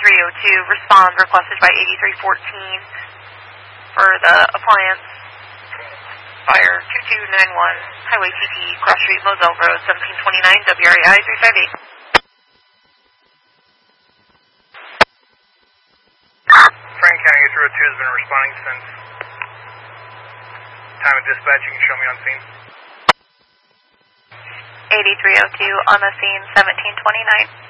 respond requested by 8314 for the appliance. Fire 2291, Highway TT, Cross Street, Moselle Road, 1729, WRAI 358. Franklin County 302 has been responding since time of dispatch. You can show me on scene. 8302 on the scene, 1729.